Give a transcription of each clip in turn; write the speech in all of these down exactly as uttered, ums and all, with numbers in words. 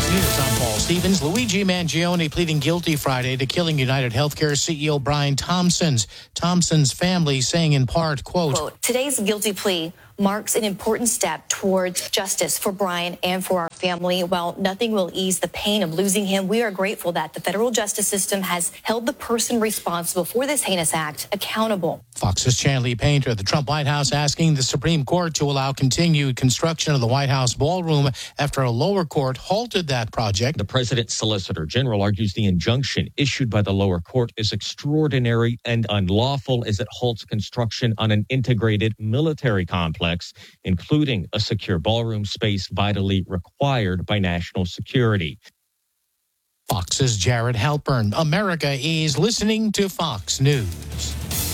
News, I'm Paul Stevens. Luigi Mangione pleading guilty Friday to killing United Healthcare C E O Brian Thompson's. Thompson's family saying in part, quote, quote, today's guilty plea marks an important step towards justice for Brian and for our family. While nothing will ease the pain of losing him, we are grateful that the federal justice system has held the person responsible for this heinous act accountable. Fox's Chanley Painter at the Trump White House asking the Supreme Court to allow continued construction of the White House ballroom after a lower court halted that project. The president's solicitor general argues the injunction issued by the lower court is extraordinary and unlawful as it halts construction on an integrated military complex, including a secure ballroom space vitally required by national security. Fox's Jared Halpern. America is listening to Fox News.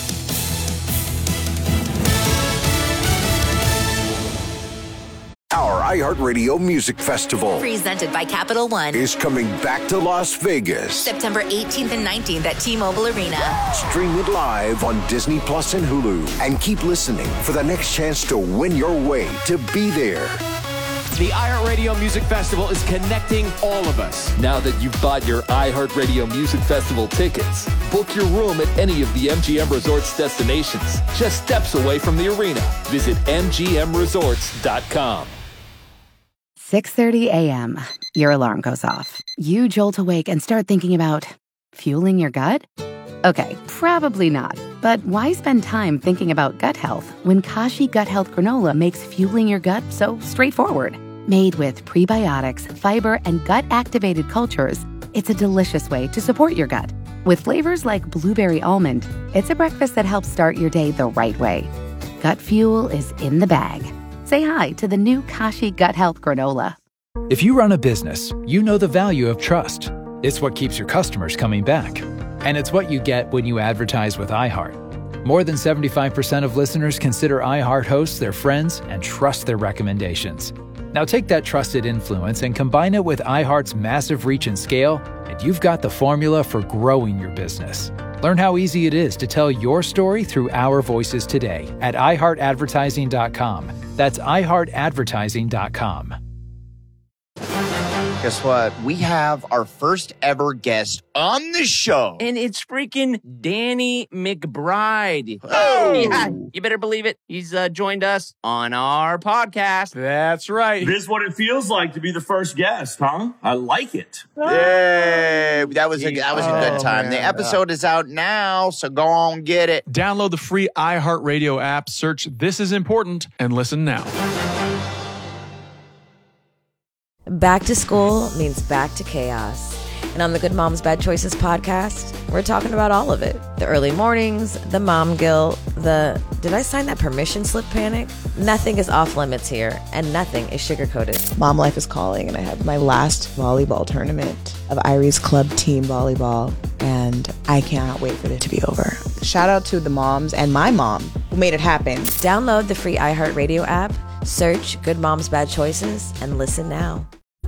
Our iHeartRadio Music Festival, presented by Capital One, is coming back to Las Vegas. September eighteenth and nineteenth at T-Mobile Arena. Stream it live on Disney Plus and Hulu. And keep listening for the next chance to win your way to be there. The iHeartRadio Music Festival is connecting all of us. Now that you've bought your iHeartRadio Music Festival tickets, book your room at any of the M G M Resorts destinations, just steps away from the arena. Visit M G M resorts dot com. six thirty a.m. Your alarm goes off. You jolt awake and start thinking about fueling your gut? Okay, probably not. But why spend time thinking about gut health when Kashi Gut Health Granola makes fueling your gut so straightforward? Made with prebiotics, fiber, and gut-activated cultures, it's a delicious way to support your gut. With flavors like blueberry almond, it's a breakfast that helps start your day the right way. Gut fuel is in the bag. Say hi to the new Kashi Gut Health Granola. If you run a business, you know the value of trust. It's what keeps your customers coming back. And it's what you get when you advertise with iHeart. More than seventy-five percent of listeners consider iHeart hosts their friends and trust their recommendations. Now take that trusted influence and combine it with iHeart's massive reach and scale, and you've got the formula for growing your business. Learn how easy it is to tell your story through our voices today at i heart advertising dot com. That's i heart advertising dot com. Guess what? We have our first ever guest on the show. And it's freaking Danny McBride. Oh! Yeah, you better believe it. He's uh, joined us on our podcast. That's right. This is what it feels like to be the first guest, huh? I like it. Yay! That was a, that was a good Oh, time. man. The episode is out now, so go on, get it. Download the free iHeartRadio app, search This Is Important, and listen now. Back to school means back to chaos. And on the Good Moms Bad Choices podcast, we're talking about all of it. The early mornings, the mom guilt, the did I sign that permission slip panic? Nothing is off limits here, and nothing is sugar-coated. Mom life is calling, and I have my last volleyball tournament of Irie's club team volleyball, and I cannot wait for it to be over. Shout out to the moms and my mom who made it happen. Download the free iHeartRadio app, search Good Moms Bad Choices, and listen now.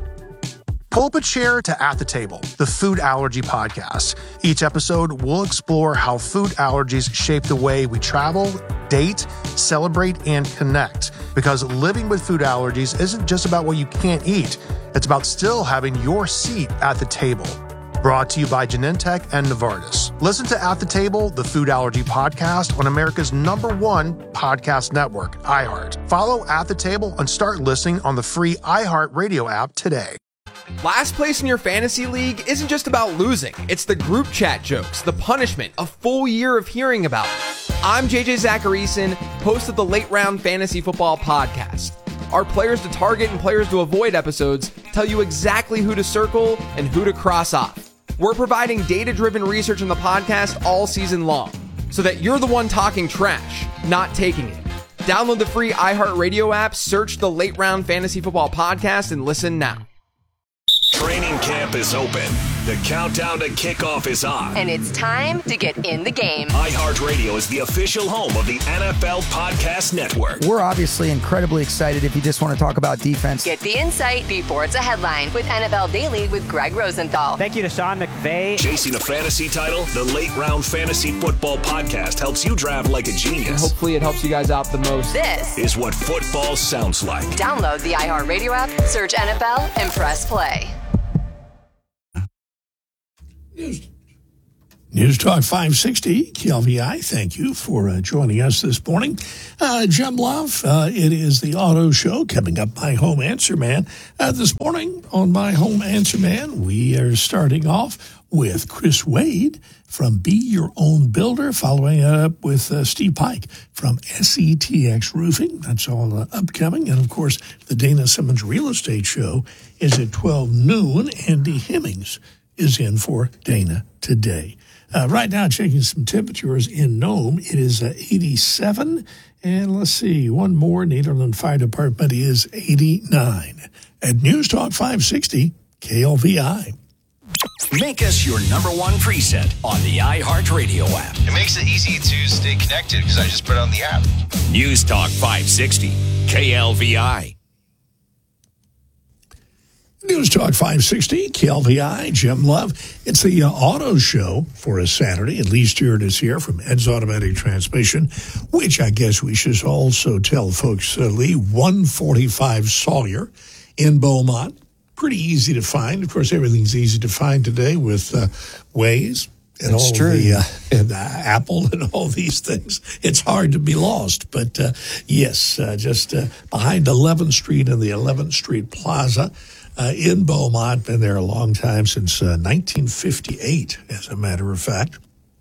Pull up a chair to At the Table, the food allergy podcast. Each episode, we'll explore how food allergies shape the way we travel, date, celebrate, and connect. Because living with food allergies isn't just about what you can't eat. It's about still having your seat at the table. Brought to you by Genentech and Novartis. Listen to At the Table, the food allergy podcast on America's number one podcast network, iHeart. Follow At the Table and start listening on the free iHeart Radio app today. Last place in your fantasy league isn't just about losing. It's the group chat jokes, the punishment, a full year of hearing about it. I'm J J Zacharyson, host of the Late Round Fantasy Football Podcast. Our players to target and players to avoid episodes tell you exactly who to circle and who to cross off. We're providing data-driven research in the podcast all season long, so that you're the one talking trash, not taking it. Download the free iHeartRadio app, search the Late Round Fantasy Football Podcast, and listen now. Training camp is open. The countdown to kickoff is on. And it's time to get in the game. iHeartRadio is the official home of the N F L Podcast Network. We're obviously incredibly excited if you just want to talk about defense. Get the insight before it's a headline with N F L Daily with Greg Rosenthal. Thank you to Sean McVay. Chasing a fantasy title, the Late Round Fantasy Football Podcast helps you draft like a genius. And hopefully it helps you guys out the most. This is what football sounds like. Download the iHeartRadio app, search N F L, and press play. News Talk five sixty, K L V I, thank you for uh, joining us this morning. Uh, Jim Love, uh, it is the Auto Show coming up, My Home Answer Man. Uh, this morning on My Home Answer Man, we are starting off with Chris Wade from Be Your Own Builder, following it up with uh, Steve Pike from S E T X Roofing. That's all uh, upcoming. And, of course, the Dana Simmons Real Estate Show is at twelve noon. Andy Hemmings is in for Dana today. Uh, right now, checking some temperatures in Nome. It is uh, eighty-seven. And let's see, one more. Nederland Fire Department is eighty-nine. At News Talk five sixty, K L V I. Make us your number one preset on the iHeartRadio app. It makes it easy to stay connected because I just put it on the app. News Talk five sixty, K L V I. News Talk five sixty, K L V I, Jim Love. It's the uh, Auto Show for a Saturday. At least here it is here from Ed's Automatic Transmission, which I guess we should also tell folks, uh, Lee, one forty-five Sawyer in Beaumont. Pretty easy to find. Of course, everything's easy to find today with uh, Waze and That's all true. the uh, and uh, Apple and all these things. It's hard to be lost. But uh, yes, uh, just uh, behind eleventh Street and the eleventh Street Plaza. Uh, in Beaumont, been there a long time, since uh, nineteen fifty-eight, as a matter of fact.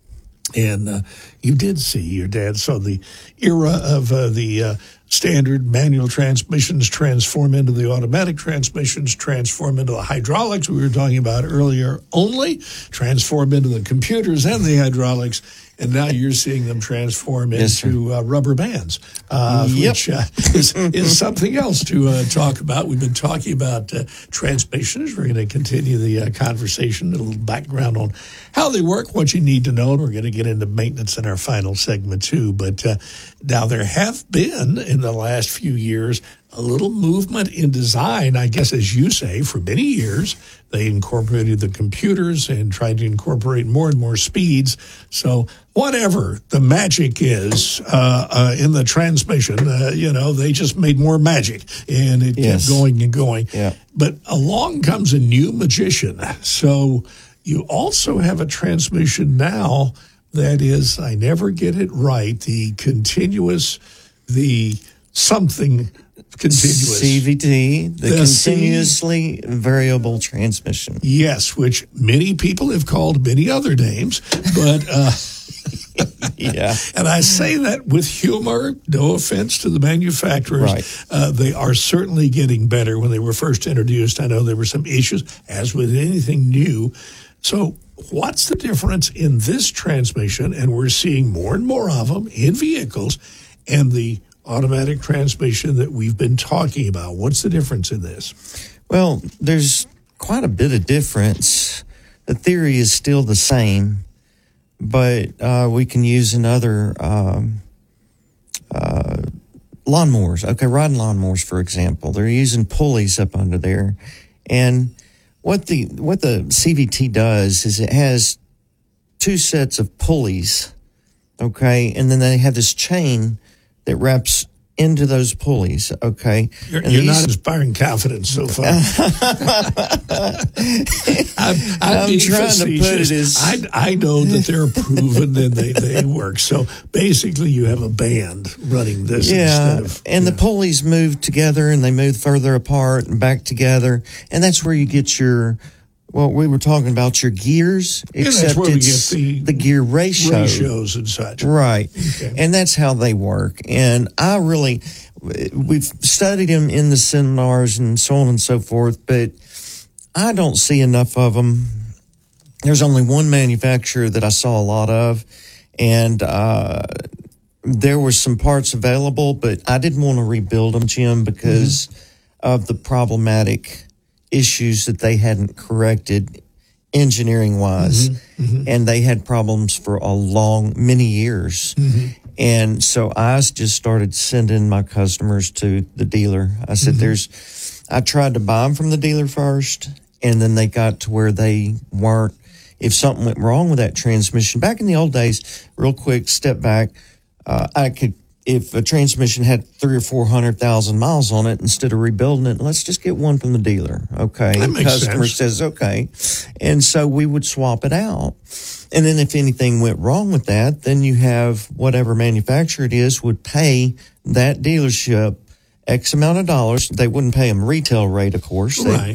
And uh, you did see, your dad saw the era of uh, the uh, standard manual transmissions transform into the automatic transmissions, transform into the hydraulics we were talking about earlier only, transform into the computers and the hydraulics. And now you're seeing them transform Yes, into uh, rubber bands, uh, Yep. which uh, is, is something else to uh, talk about. We've been talking about uh, transmissions. We're going to continue the uh, conversation, a little background on how they work, what you need to know, and we're going to get into maintenance in our final segment too. But uh, now there have been, in the last few years, a little movement in design, I guess, as you say, for many years. They incorporated the computers and tried to incorporate more and more speeds. So whatever the magic is uh, uh, in the transmission, uh, you know, they just made more magic, and it Yes. kept going and going. Yeah. But along comes a new magician. So you also have a transmission now that is, I never get it right, the continuous, the something continuous. C V T, the, The C- continuously variable transmission. Yes, which many people have called many other names, but uh, Yeah. and I say that with humor, no offense to the manufacturers. Right. Uh, they are certainly getting better. When they were first introduced, I know there were some issues, as with anything new. So what's the difference in this transmission? And we're seeing more and more of them in vehicles, and the automatic transmission that we've been talking about. What's the difference in this? Well, there's quite a bit of difference. The theory is still the same, but uh, we can use another um, uh, lawnmowers. Okay, riding lawnmowers, for example. They're using pulleys up under there. And what the what the C V T does is it has two sets of pulleys, okay, and then they have this chain that wraps into those pulleys, okay? You're, And you're these- not inspiring confidence so far. I'm, I'm, I'm being trying to put facetious. it as- I, I know that they're proven and they, they work. So basically you have a band running this Yeah, instead of... and the pulleys move together and they move further apart and back together. And that's where you get your, well, we were talking about your gears, Yeah, that's except where we it's get the the gear ratio. ratios and such. Right. Okay. And that's how they work. And I really, we've studied them in the seminars and so on and so forth, but I don't see enough of them. There's only one manufacturer that I saw a lot of, and uh, there were some parts available, but I didn't want to rebuild them, Jim, because mm-hmm. of the problematic issues that they hadn't corrected engineering wise. Mm-hmm. Mm-hmm. And they had problems for a long, many years. Mm-hmm. And so I just started sending my customers to the dealer. I said, mm-hmm. there's, I tried to buy them from the dealer first, and then they got to where they weren't. If something went wrong with that transmission, back in the old days, real quick, step back, uh, I could if a transmission had three or four hundred thousand miles on it, instead of rebuilding it, let's just get one from the dealer. Okay. That makes Customer sense. says, okay. And so we would swap it out. And then if anything went wrong with that, then you have whatever manufacturer it is would pay that dealership X amount of dollars. They wouldn't pay them retail rate, of course. They Right.